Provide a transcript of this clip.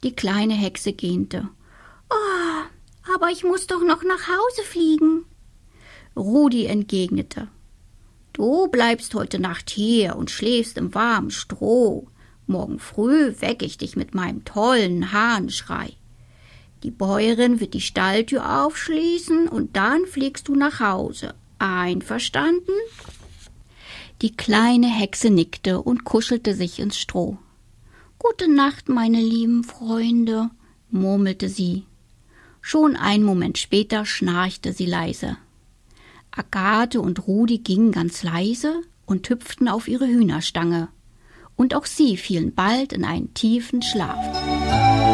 Die kleine Hexe gähnte. »Oh, aber ich muss doch noch nach Hause fliegen.« Rudi entgegnete. »Du bleibst heute Nacht hier und schläfst im warmen Stroh. Morgen früh wecke ich dich mit meinem tollen Hahnenschrei. Die Bäuerin wird die Stalltür aufschließen und dann fliegst du nach Hause. Einverstanden?« Die kleine Hexe nickte und kuschelte sich ins Stroh. »Gute Nacht, meine lieben Freunde«, murmelte sie. Schon einen Moment später schnarchte sie leise. Agathe und Rudi gingen ganz leise und hüpften auf ihre Hühnerstange. Und auch sie fielen bald in einen tiefen Schlaf.